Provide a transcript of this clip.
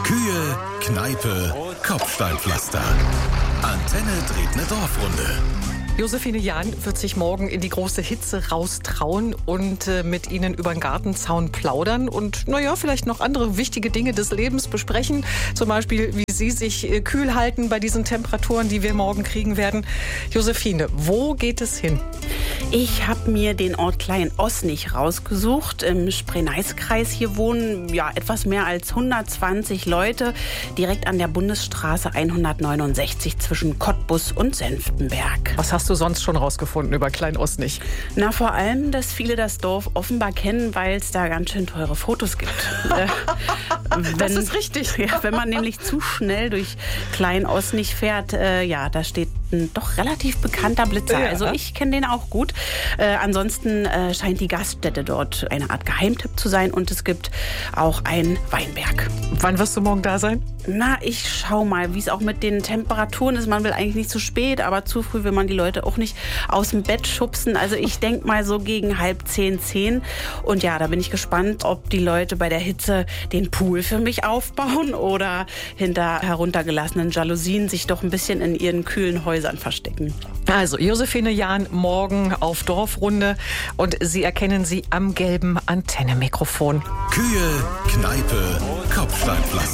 Kühe, Kneipe, Kopfsteinpflaster. Antenne dreht eine Dorfrunde. Josephine Jahn wird sich morgen in die große Hitze raustrauen und mit Ihnen über den Gartenzaun plaudern und vielleicht noch andere wichtige Dinge des Lebens besprechen. Zum Beispiel, wie Sie sich kühl halten bei diesen Temperaturen, die wir morgen kriegen werden. Josephine, wo geht es hin? Ich habe mir den Ort Klein-Osnich rausgesucht. Im Spree-Neiß-Kreis hier wohnen etwas mehr als 120 Leute direkt an der Bundesstraße 169 zwischen Cottbus und Senftenberg. Was hast du sonst schon rausgefunden über Klein-Osnich? Na, vor allem, dass viele das Dorf offenbar kennen, weil es da ganz schön teure Fotos gibt. Das ist richtig. Ja, wenn man nämlich zu schnell durch Klein-Osnich fährt, da steht ein doch relativ bekannter Blitzer. Ja. Also ich kenne den auch gut. Ansonsten scheint die Gaststätte dort eine Art Geheimtipp zu sein und es gibt auch einen Weinberg. Wann wirst du morgen da sein? Na, ich schau mal, wie es auch mit den Temperaturen ist. Man will eigentlich nicht zu spät, aber zu früh will man die Leute auch nicht aus dem Bett schubsen. Also ich denke mal so gegen 9:30. Und ja, da bin ich gespannt, ob die Leute bei der Hitze den Pool für mich aufbauen oder hinter heruntergelassenen Jalousien sich doch ein bisschen in ihren kühlen Häusern verstecken. Also Josephine Jahn morgen auf Dorfrunde und Sie erkennen sie am gelben Antennemikrofon. Kühe, Kneipe, Kopfsteinpflaster.